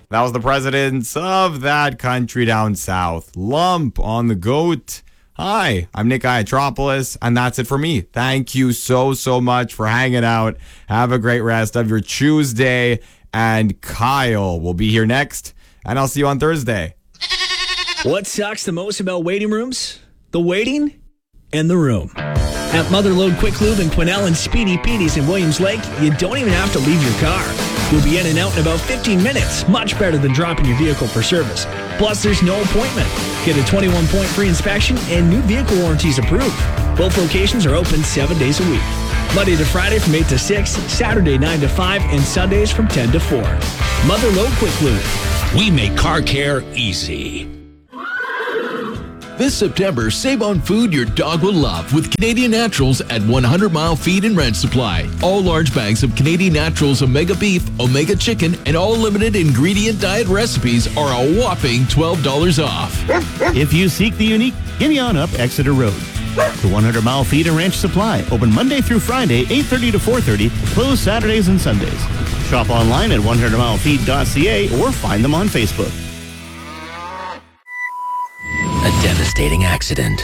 That was the presidents of that country down south. Lump on the goat. Hi, I'm Nick Iatropoulos, and that's it for me. Thank you so much for hanging out. Have a great rest of your Tuesday, and Kyle will be here next, and I'll see you on Thursday. What sucks the most about waiting rooms? The waiting and the room. At Motherlode Quick Lube in Quesnel and Speedy Petey's in Williams Lake, you don't even have to leave your car. You'll be in and out in about 15 minutes, much better than dropping your vehicle for service. Plus, there's no appointment. Get a 21-point free inspection and new vehicle warranties approved. Both locations are open 7 days a week. Monday to Friday from 8 to 6, Saturday 9 to 5, and Sundays from 10 to 4. Motherlode Quick Lube. We make car care easy. This September, save on food your dog will love with Canadian Naturals at 100 Mile Feed and Ranch Supply. All large bags of Canadian Naturals Omega Beef, Omega Chicken, and all limited ingredient diet recipes are a whopping $12 off. If you seek the unique, give me on up Exeter Road. The 100 Mile Feed and Ranch Supply, open Monday through Friday, 8:30 to 4:30, closed Saturdays and Sundays. Shop online at 100milefeed.ca or find them on Facebook. A devastating accident.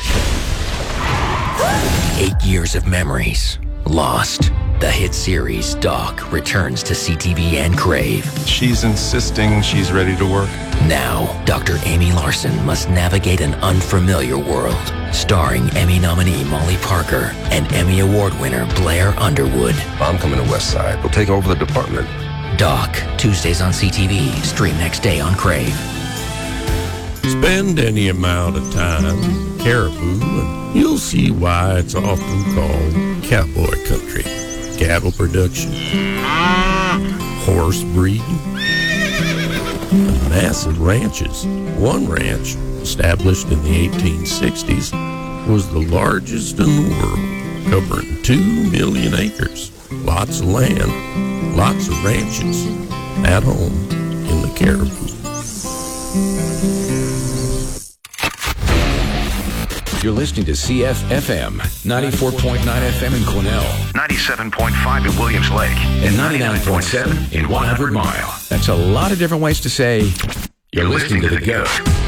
8 years of memories lost. The hit series Doc returns to CTV and Crave. She's insisting she's ready to work. Now, Dr. Amy Larson must navigate an unfamiliar world. Starring Emmy nominee Molly Parker and Emmy Award winner Blair Underwood. I'm coming to West Side. We'll take over the department. Doc, Tuesdays on CTV. Stream next day on Crave. Spend any amount of time in Caribou and you'll see why it's often called cowboy country. Cattle production, horse breeding, and massive ranches. One ranch, established in the 1860s, was the largest in the world, covering 2 million acres. Lots of land, lots of ranches, at home in the Caribou. You're listening to CFFM, 94.9 FM in Quesnel, 97.5 in Williams Lake, and 99.7 in 100 Mile. That's a lot of different ways to say you're listening to The Goat.